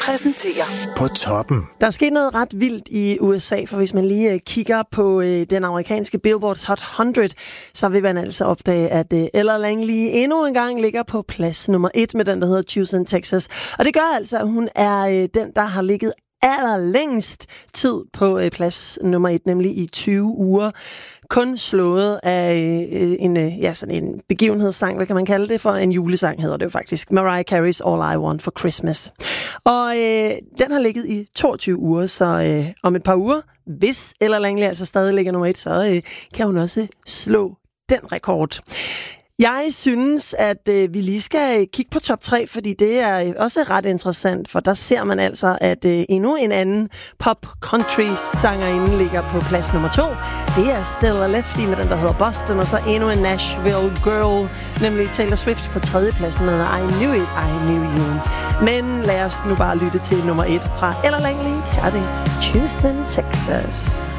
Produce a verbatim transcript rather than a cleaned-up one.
præsenterer På toppen. Der er sket noget ret vildt i U S A, for hvis man lige øh, kigger på øh, den amerikanske Billboard Hot hundrede, så vil man altså opdage, at øh, Ella Langley endnu en gang ligger på plads nummer et med den, der hedder Houston, Texas. Og det gør altså, at hun er øh, den, der har ligget allerlængst tid på øh, plads nummer et, nemlig i tyve uger. Kun slået af øh, en, øh, ja, sådan en begivenhedssang, hvad kan man kalde det for? En julesang hedder det jo faktisk. Mariah Carey's All I Want for Christmas. Og øh, den har ligget i toogtyve uger, så øh, om et par uger, hvis Ella Langley altså stadig ligger nummer et, så øh, kan hun også slå den rekord. Jeg synes, at øh, vi lige skal kigge på top tre, fordi det er øh, også ret interessant, for der ser man altså, at øh, endnu en anden pop-country-sangerinde ligger på plads nummer to. Det er Stella Lefty med den, der hedder Boston, og så endnu en Nashville Girl, nemlig Taylor Swift på tredje pladsen med I Knew It, I Knew You. Men lad os nu bare lytte til nummer et fra Ella Langley. Her er det Houston, Texas.